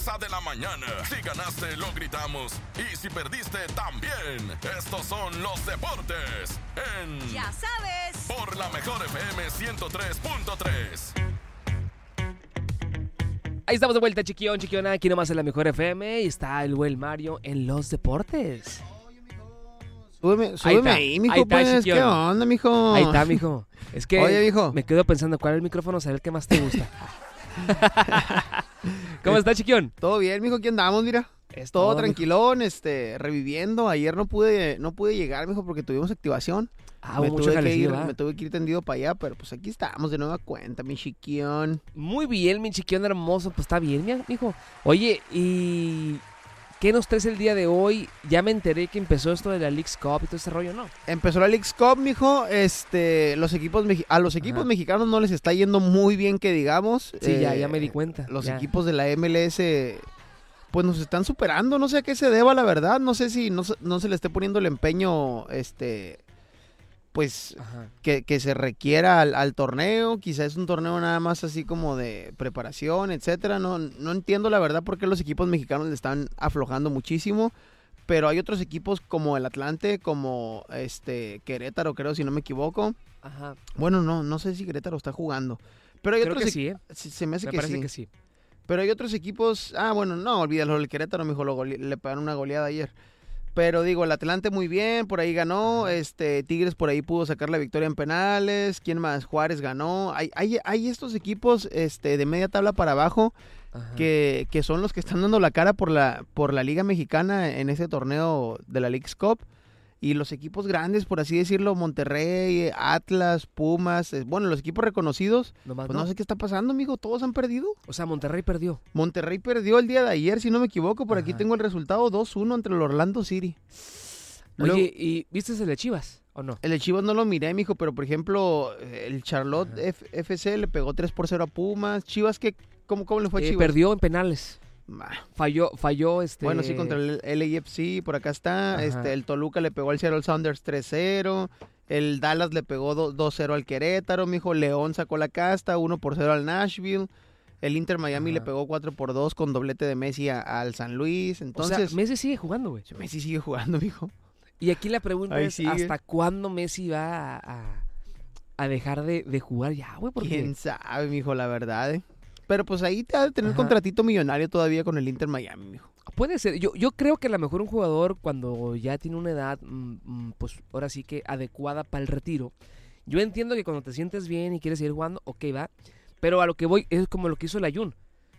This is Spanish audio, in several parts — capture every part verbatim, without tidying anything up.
de la mañana. Si ganaste, lo gritamos. Y si perdiste, también. Estos son los deportes en... Ya sabes. Por la mejor F M ciento tres punto tres. Ahí estamos de vuelta, chiquión, chiquiona. Aquí nomás en la mejor F M. Y está el buen Mario en los deportes. Súbeme, súbeme ahí, ahí, mijo, ahí está, pues. Chiquión. ¿Qué onda, mijo? Ahí está, mijo. Es que Oye, mijo, me quedo pensando cuál es el micrófono, saber qué más te gusta. ¿Cómo está, chiquión? Todo bien, mijo, aquí andamos, mira. Es todo, todo tranquilón, mijo. este, reviviendo. Ayer no pude, no pude llegar, mijo, porque tuvimos activación. Ah, me, mucho tuve que ir, ¿va? me tuve que ir tendido para allá, pero pues aquí estamos de nueva cuenta, mi chiquión. Muy bien, mi chiquión hermoso, pues está bien, mijo. Oye, y... ¿qué nos traes el día de hoy? Ya me enteré que empezó esto de la Leagues Cup y todo ese rollo, ¿no? Empezó la Leagues Cup, mijo. Este, los equipos a los equipos Ajá. mexicanos no les está yendo muy bien, que digamos. Sí, eh, ya, ya me di cuenta. Los ya. equipos de la M L S, pues nos están superando. No sé a qué se deba, la verdad. No sé si no, no se le esté poniendo el empeño, este, pues, que, que se requiera al, al torneo. Quizás es un torneo nada más así como de preparación, etcétera. No, no entiendo la verdad por qué los equipos mexicanos le están aflojando muchísimo. Pero hay otros equipos como el Atlante, como este Querétaro, creo, si no me equivoco. Ajá. Bueno, no, no sé si Querétaro está jugando. Pero hay creo otros que sí, ¿eh? Se me hace me que, parece sí. que sí. Pero hay otros equipos. Ah, bueno, no, olvídalo, el Querétaro, mijo, lo gole... le pegaron una goleada ayer. Pero digo, el Atlante muy bien, por ahí ganó, este Tigres por ahí pudo sacar la victoria en penales, ¿quién más? Juárez ganó. Hay, hay, hay estos equipos este, de media tabla para abajo que, que son los que están dando la cara por la, por la Liga Mexicana en ese torneo de la Leagues Cup. Y los equipos grandes, por así decirlo, Monterrey, Atlas, Pumas, eh, bueno, los equipos reconocidos, no pues no. no sé qué está pasando, mijo, todos han perdido. O sea, Monterrey perdió. Monterrey perdió el día de ayer, si no me equivoco, por Ajá. aquí tengo el resultado dos uno entre el Orlando City. Luego, oye, ¿y viste el de Chivas o no? El de Chivas no lo miré, mijo, pero por ejemplo, el Charlotte F- FC le pegó tres por cero a Pumas. Chivas, ¿qué, cómo, ¿cómo le fue a eh, Chivas? Perdió en penales. Falló, falló este... Bueno, sí, contra el L A F C, por acá está. Ajá. Este, el Toluca le pegó al Seattle Sounders tres cero. El Dallas le pegó dos cero al Querétaro, mijo. León sacó la casta, uno por cero al Nashville. El Inter Miami Ajá. le pegó cuatro por dos con doblete de Messi a, al San Luis. Entonces, o sea, Messi sigue jugando, güey. Messi sigue jugando, mijo. Y aquí la pregunta Ahí es, sigue. ¿hasta cuándo Messi va a, a, a dejar de, de jugar ya, güey? ¿Quién sabe, mijo, la verdad, eh? Pero pues ahí te ha de tener Ajá. contratito millonario todavía con el Inter Miami, mijo. Puede ser. Yo, yo creo que a lo mejor un jugador cuando ya tiene una edad, mmm, pues ahora sí que adecuada para el retiro. Yo entiendo que cuando te sientes bien y quieres seguir jugando, ok, va. Pero a lo que voy es como lo que hizo el Ayun.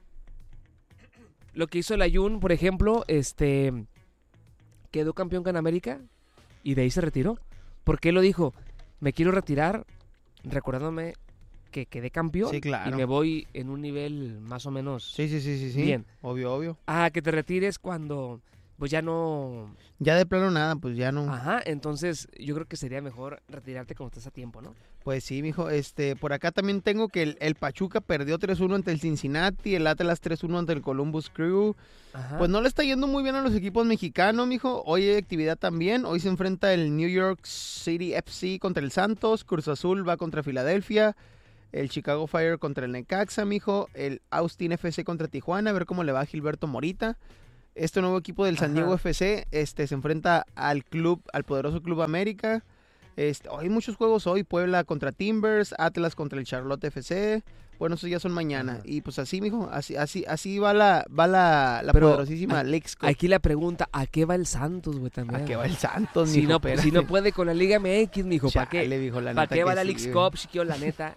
Lo que hizo el Ayun, por ejemplo, este... quedó campeón con América y de ahí se retiró. Porque él lo dijo, me quiero retirar recordándome que quedé campeón sí, claro. y me voy en un nivel más o menos sí, sí, sí, sí, sí. bien. Obvio, obvio. Ah, que te retires cuando pues ya no... Ya de plano nada, pues ya no. Ajá, entonces yo creo que sería mejor retirarte cuando estás a tiempo, ¿no? Pues sí, mijo. Este, por acá también tengo que el, el Pachuca perdió tres uno ante el Cincinnati, el Atlas tres uno ante el Columbus Crew. Ajá. Pues no le está yendo muy bien a los equipos mexicanos, mijo. Hoy hay actividad también. Hoy se enfrenta el New York City F C contra el Santos, Cruz Azul va contra Filadelfia, el Chicago Fire contra el Necaxa, mijo, el Austin F C contra Tijuana, a ver cómo le va a Gilberto Morita. Este nuevo equipo del San Diego Ajá. F C este, se enfrenta al club, al poderoso Club América. Este, oh, hay muchos juegos hoy, Puebla contra Timbers, Atlas contra el Charlotte F C. Bueno, esos ya son mañana. Ajá. Y pues así, mijo, así, así, así va la, va la, la poderosísima Leagues Cup. Aquí la pregunta, ¿a qué va el Santos, güey, también? ¿A qué va el Santos, si mijo? No, si no puede con la Liga M X, mijo, ¿para qué? ¿Para qué va la Leagues Cup, chiquillo, la neta?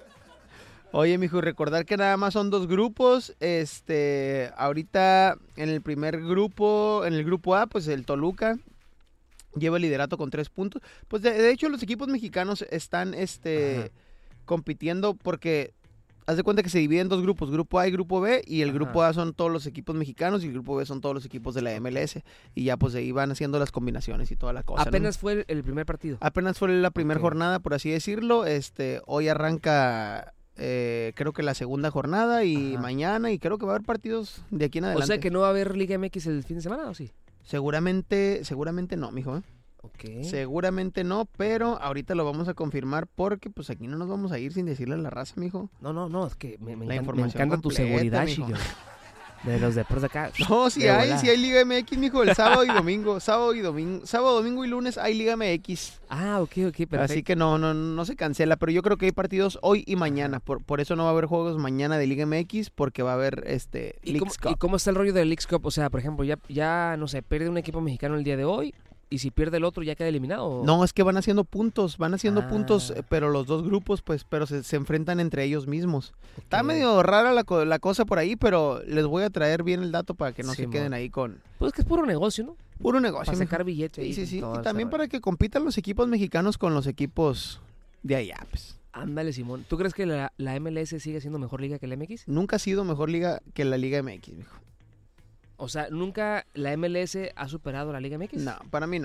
Oye, mijo, recordar que nada más son dos grupos. Este, ahorita en el primer grupo, en el grupo A, pues el Toluca lleva el liderato con tres puntos. Pues de, de hecho los equipos mexicanos están este, Ajá. compitiendo porque haz de cuenta que se dividen en dos grupos, grupo A y grupo B, y el Ajá. grupo A son todos los equipos mexicanos y el grupo B son todos los equipos de la M L S. Y ya pues ahí van haciendo las combinaciones y toda la cosa. Apenas ¿no? fue el, el primer partido. Apenas fue la primera okay. jornada, por así decirlo. Este, hoy arranca... Eh, creo que la segunda jornada y Ajá. mañana, y creo que va a haber partidos de aquí en adelante. O sea que no va a haber Liga M X el fin de semana, ¿o sí? Seguramente, seguramente no, mijo, ¿eh? Okay. Seguramente no, pero ahorita lo vamos a confirmar porque pues aquí no nos vamos a ir sin decirle a la raza, mijo. No, no, no, es que me, me, la encanta, información me encanta completa, tu seguridad, mijo. chiquillo. De los deportes acá. No, sí de hay, volada. sí hay Liga M X, mijo, el sábado y domingo, sábado y domingo, sábado, domingo y lunes hay Liga M X. Ah, ok, ok, perfecto. Así que no, no, no se cancela, pero yo creo que hay partidos hoy y mañana, por, por eso no va a haber juegos mañana de Liga M X, porque va a haber este ¿Y Leagues cómo, Cup. ¿Y cómo está el rollo del Leagues Cup? O sea, por ejemplo, ya, ya, no sé, pierde un equipo mexicano el día de hoy, y si pierde el otro ya queda eliminado. ¿O? No, es que van haciendo puntos, van haciendo Ah. puntos, eh, pero los dos grupos, pues, pero se, se enfrentan entre ellos mismos. Ok. Está medio rara la, co- la cosa por ahí, pero les voy a traer bien el dato para que no Sí, se mon. queden ahí con Pues que es puro negocio, ¿no? puro negocio. Para mijo. sacar billetes. Sí, ahí sí, con sí. todo Y ese también rollo. para que compitan los equipos mexicanos con los equipos de allá, pues. Ándale, Simón. ¿Tú crees que la, la M L S sigue siendo mejor liga que la M X? Nunca ha sido mejor liga que la Liga M X, mijo. O sea, ¿nunca la M L S ha superado a la Liga M X? No, para mí no.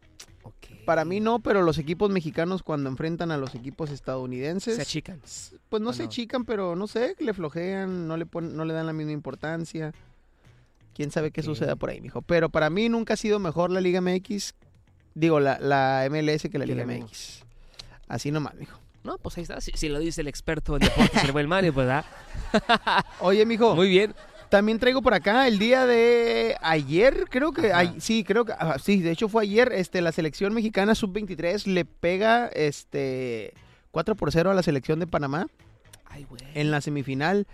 Ok. Para mí no, pero los equipos mexicanos cuando enfrentan a los equipos estadounidenses, Se achican. pues no ¿o se no? chican, pero no sé, le flojean, no le ponen, no le dan la misma importancia. Quién sabe qué Ok. suceda por ahí, mijo. Pero para mí nunca ha sido mejor la Liga M X, digo, la, la M L S que la Que Liga la M X. Así nomás, mijo. No, pues ahí está. Si, si lo dice el experto en deportes, el buen Mario, pues da. Oye, mijo, Muy bien. también traigo por acá el día de ayer, creo que, Ajá. ay- sí, creo que, ah, sí, de hecho fue ayer, este, la selección mexicana sub veintitrés le pega, este, cuatro por cero a la selección de Panamá Ay, güey. en la semifinal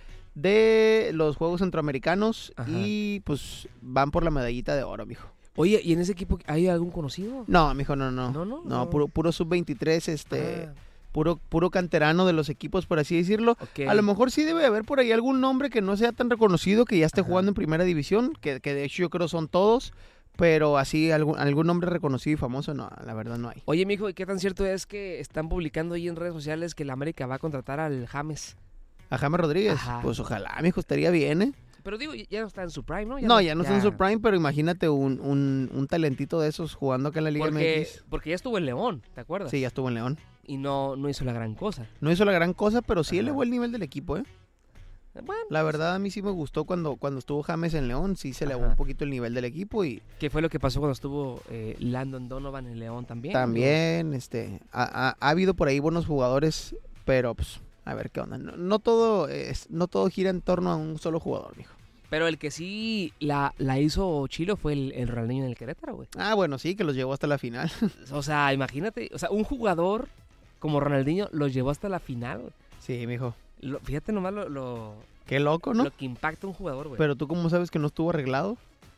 de los Juegos Centroamericanos Ajá. y pues van por la medallita de oro, mijo. Oye, ¿y en ese equipo hay algún conocido? No, mijo, no, no. No, no, No, no. puro, puro sub veintitrés, este, Ah, puro, puro canterano de los equipos, por así decirlo. ok. A lo mejor sí debe haber por ahí algún nombre que no sea tan reconocido, que ya esté Ajá. jugando en primera división, que, que de hecho yo creo son todos, pero así algún, algún nombre reconocido y famoso, no, la verdad no hay. Oye, mijo, ¿y qué tan cierto es que están publicando ahí en redes sociales que la América va a contratar al James? A James Rodríguez, Ajá. pues ojalá, mijo, estaría bien, ¿eh? Pero digo, ya no está en su prime, ¿no? No, ya no está en su prime, pero imagínate un, un, un talentito de esos jugando acá en la Liga Porque, M X. porque ya estuvo en León, ¿te acuerdas? Sí, ya estuvo en León. Y no, no hizo la gran cosa. No hizo la gran cosa, pero sí Ajá. elevó el nivel del equipo, ¿eh? Bueno, La verdad a mí sí me gustó cuando, cuando estuvo James en León, sí se elevó Ajá. un poquito el nivel del equipo y ¿qué fue lo que pasó cuando estuvo eh, Landon Donovan en León también? también, este, ha, ha- ha habido por ahí buenos jugadores, pero pues, a ver qué onda. No, no todo es, no todo gira en torno a un solo jugador, mijo. Pero el que sí la, la hizo chilo fue el, el Ronaldinho en el Querétaro, güey. Ah, bueno, sí, que los llevó hasta la final. O sea, imagínate, o sea, un jugador como Ronaldinho los llevó hasta la final, güey. Sí, mijo. Lo- fíjate nomás lo, lo, Qué loco, ¿no? lo que impacta un jugador, güey. Pero tú cómo sabes que no estuvo arreglado.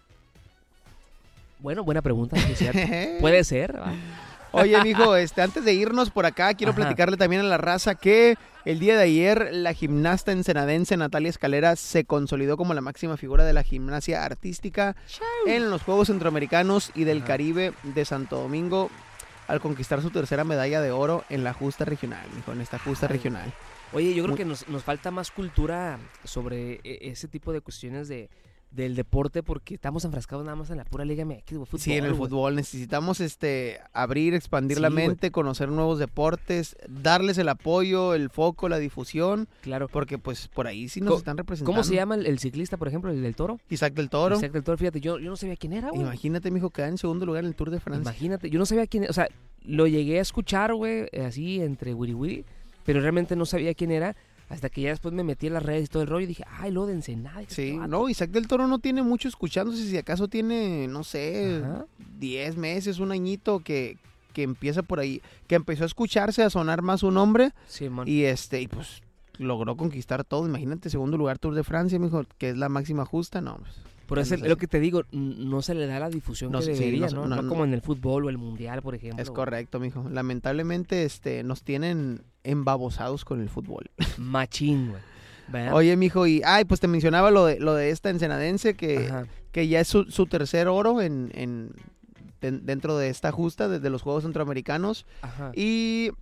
Bueno, buena pregunta, sí es cierto. Puede ser, ¿va? Oye, mijo, este, antes de irnos por acá, quiero Ajá. platicarle también a la raza que el día de ayer la gimnasta ensenadense Natalia Escalera se consolidó como la máxima figura de la gimnasia artística en los Juegos Centroamericanos y del Ajá. Caribe de Santo Domingo al conquistar su tercera medalla de oro en la justa regional, mijo, en esta justa Ay. regional. Oye, yo creo Muy- que nos, nos falta más cultura sobre e- ese tipo de cuestiones de, del deporte porque estamos enfrascados nada más en la pura Liga M X, güey, fútbol, Sí, en el güey. fútbol necesitamos este abrir, expandir Sí, la güey. mente, conocer nuevos deportes, darles el apoyo, el foco, la difusión, Claro. porque pues por ahí sí nos Co- están representando. ¿Cómo se llama el, el ciclista, por ejemplo, el del Toro? Isaac del Toro. Isaac del Toro, fíjate, yo, yo no sabía quién era, güey. Imagínate, mijo, queda en segundo lugar en el Tour de Francia. Imagínate, yo no sabía quién era, o sea, lo llegué a escuchar, güey, así entre wiri wiri, pero realmente no sabía quién era hasta que ya después me metí en las redes y todo el rollo y dije, ay, lo de Ensenada. Sí, este vato". no, Isaac del Toro no tiene mucho escuchándose, si acaso tiene, no sé, Ajá. diez meses, un añito que, que empieza por ahí, que empezó a escucharse, a sonar más su nombre Sí, man. y este, y pues logró conquistar todo. Imagínate, segundo lugar Tour de Francia, mijo, que es la máxima justa, no, pues, Por eso es Entonces, lo que te digo, n- no se le da la difusión No que se- sí, debería, no se- ¿no? no- No no. como en el fútbol o el mundial, por ejemplo. es correcto, mijo. Lamentablemente, este, nos tienen embabosados con el fútbol. Machín, güey. ¿Verdad? Oye, mijo, y, ay, pues te mencionaba lo de, lo de esta ensenadense que... Ajá. que ya es su, su tercer oro en, en den- dentro de esta justa desde los Juegos Centroamericanos Ajá. y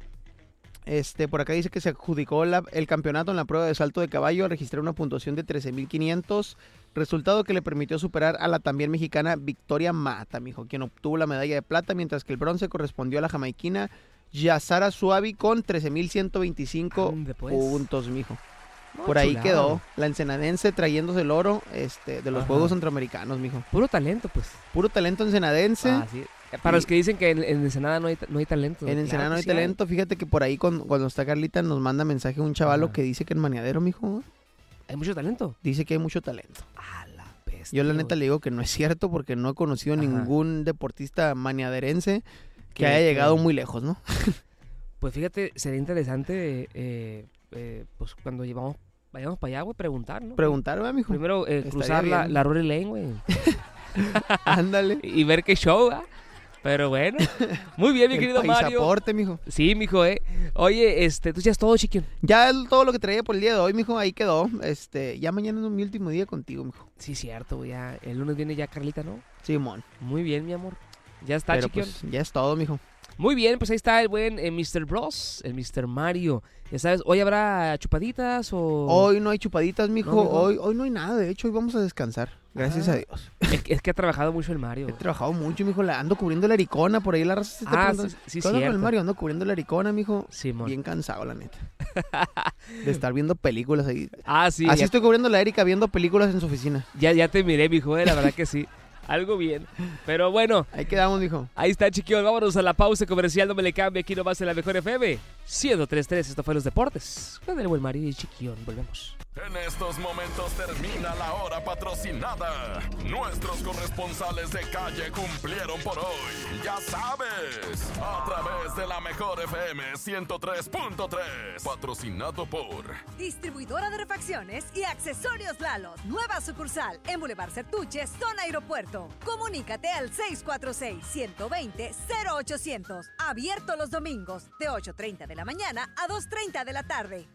este por acá dice que se adjudicó la- el campeonato en la prueba de salto de caballo al registrar una puntuación de trece mil quinientos, resultado que le permitió superar a la también mexicana Victoria Mata, mijo, quien obtuvo la medalla de plata, mientras que el bronce correspondió a la jamaiquina Yasara Suavi con trece mil ciento veinticinco Ande, pues. puntos, mijo. No, Por ahí chulada, quedó güey. la ensenadense trayéndose el oro este, de los Ajá. Juegos Centroamericanos, mijo. Puro talento, pues. Puro talento ensenadense. Ah, sí. Para Y- los que dicen que en, en Ensenada no hay, ta- no hay talento. En claro Ensenada no que hay sí talento. Fíjate que por ahí cuando, cuando está Carlita nos manda mensaje un chavalo Ajá. que dice que en Maniadero, mijo, Hay mucho talento. dice que hay mucho talento. A Yo la neta le digo que no es cierto porque no he conocido Ajá. ningún deportista maniaderense que haya llegado que... muy lejos, ¿no? Pues fíjate, sería interesante, eh, eh, pues cuando llevamos, vayamos para allá, güey, preguntar, ¿no? Preguntar, güey, mijo. Primero eh, cruzar la, la Rory Lane, güey. Ándale. Y ver qué show, ¿eh? Pero bueno, muy bien, mi el querido Mario. Pasaporte, mijo. Sí, mijo, eh. Oye, este, tú ya es todo, chiquín. Ya es todo lo que traía por el día de hoy, mijo, ahí quedó. Este, ya mañana es mi último día contigo, mijo. Sí, cierto, ya. El lunes viene ya Carlita, ¿no? Simón. Muy bien, mi amor. Ya está, Pero chiquín. Pues, ya es todo, mijo. Muy bien, pues ahí está el buen eh, mister Bros, el mister Mario. Ya sabes, ¿hoy habrá chupaditas o...? Hoy no hay chupaditas, mijo. No, mijo. Hoy, hoy no hay nada, de hecho, hoy vamos a descansar. Gracias ah, a Dios. Es que, es que ha trabajado mucho el Mario. He trabajado mucho, mijo. La ando cubriendo la ericona. Por ahí la raza se está ah, preguntando. sí, sí, ¿Qué onda con cierto. el Mario? Ando cubriendo la ericona, mijo. Sí, bien cansado, la neta. De estar viendo películas ahí. Ah, sí. Así ya... estoy cubriendo la Erika viendo películas en su oficina. Ya, ya te miré, mijo, eh, la verdad que sí. Algo bien. Pero bueno. Ahí quedamos, mijo. Ahí está, chiquillos. Vámonos a la pausa comercial. No me le cambie. Aquí nomás en la mejor F M. ciento tres punto tres. Esto fue Los Deportes. Con el buen Mario y Chiquillón. Volvemos. En estos momentos termina la hora patrocinada. Nuestros corresponsales de calle cumplieron por hoy. Ya sabes, a través de la mejor F M ciento tres punto tres. Patrocinado por Distribuidora de Refacciones y Accesorios Lalos. Nueva sucursal en Boulevard Certuche, zona aeropuerto. Comunícate al seis cuatro seis, uno dos cero, cero ochocientos. Abierto los domingos de ocho treinta de la mañana a dos treinta de la tarde.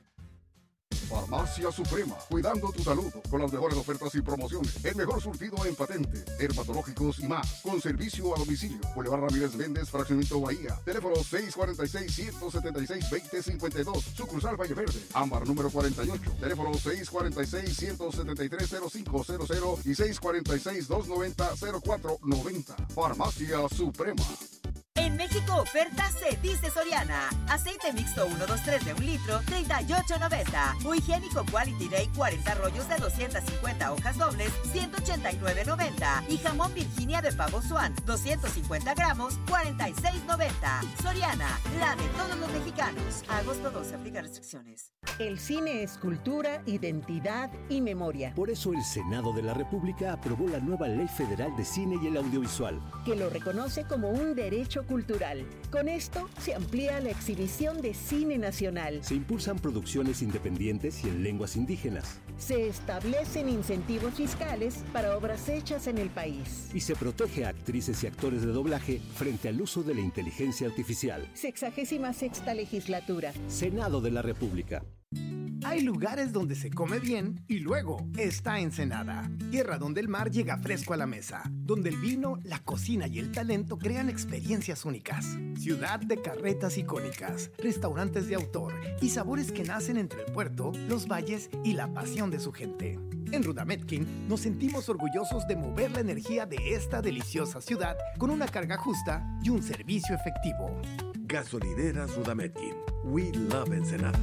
Farmacia Suprema, cuidando tu salud con las mejores ofertas y promociones. El mejor surtido en patente, dermatológicos y más. Con servicio a domicilio. Boulevard Ramírez Méndez, Fraccionamiento Bahía. Teléfono seis cuatro seis, uno siete seis, dos cero cinco dos. Sucursal Valle Verde. Ámbar número cuarenta y ocho. Teléfono seis cuatro seis, uno siete tres, cero cinco cero cero y seis cuatro seis, dos nueve cero, cero cuatro nueve cero. Farmacia Suprema. En México, oferta se dice Soriana. Aceite mixto uno dos tres de un litro, treinta y ocho noventa. O higiénico Quality Day, cuarenta rollos de doscientas cincuenta hojas dobles, ciento ochenta y nueve noventa. Y jamón Virginia de pavo Swan, doscientos cincuenta gramos, cuarenta y seis noventa. Soriana, la de todos los mexicanos. A agosto doce, aplica restricciones. El cine es cultura, identidad y memoria. Por eso el Senado de la República aprobó la nueva Ley Federal de Cine y el Audiovisual, que lo reconoce como un derecho cultural. Con esto se amplía la exhibición de cine nacional. Se impulsan producciones independientes y en lenguas indígenas. Se establecen incentivos fiscales para obras hechas en el país. Y se protege a actrices y actores de doblaje frente al uso de la inteligencia artificial. Sexagésima sexta legislatura. Senado de la República. Hay lugares donde se come bien y luego está Ensenada, tierra donde el mar llega fresco a la mesa, donde el vino, la cocina y el talento crean experiencias únicas. Ciudad de carretas icónicas, restaurantes de autor y sabores que nacen entre el puerto, los valles y la pasión de su gente. En Rudametkin nos sentimos orgullosos de mover la energía de esta deliciosa ciudad con una carga justa y un servicio efectivo. Gasolineras Rudametkin. We love Ensenada.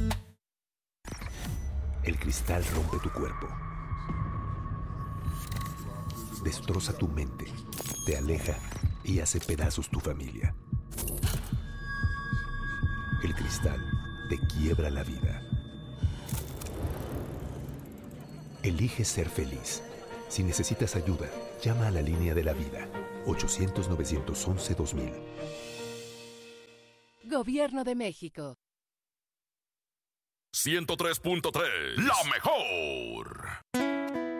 El cristal rompe tu cuerpo, destroza tu mente, te aleja y hace pedazos tu familia. El cristal te quiebra la vida. Elige ser feliz. Si necesitas ayuda, llama a la línea de la vida, ochocientos, novecientos once, dos mil. Gobierno de México. ciento tres punto tres, la mejor.